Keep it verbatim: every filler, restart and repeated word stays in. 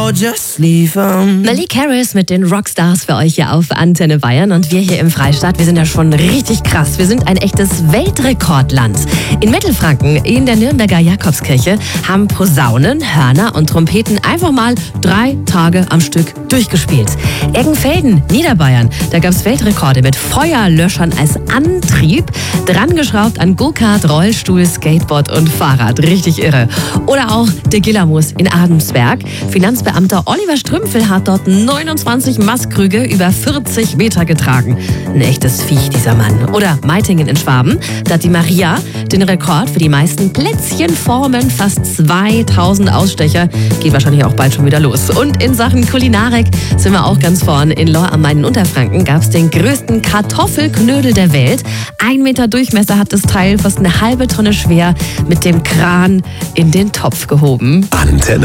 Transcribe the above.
Oh, just leave 'em. Malik Harris mit den Rockstars für euch hier auf Antenne Bayern. Und wir hier im Freistaat, wir sind ja schon richtig krass. Wir sind ein echtes Weltrekordland. In Mittelfranken, in der Nürnberger Jakobskirche, haben Posaunen, Hörner und Trompeten einfach mal drei Tage am Stück durchgespielt. Eggenfelden, Niederbayern, da gab es Weltrekorde mit Feuerlöschern als Antrieb, drangeschraubt an Go-Kart, Rollstuhl, Skateboard und Fahrrad. Richtig irre. Oder auch der Gillermus in Adensberg. Finanzbeamter Oliver Strümpfel hat dort neunundzwanzig Maßkrüge über vierzig Meter getragen. Ein echtes Viech, dieser Mann. Oder Meitingen in Schwaben. Da hat die Maria den Rekord für die meisten Plätzchenformen. Fast zweitausend Ausstecher. Geht wahrscheinlich auch bald schon wieder los. Und in Sachen Kulinarik sind wir auch ganz vorn. In Lohr am Main in Unterfranken gab es den größten Kartoffelknödel der Welt. Ein Meter Durchmesser hat das Teil, fast eine halbe Tonne schwer, mit dem Kran in den Topf gehoben. Antenne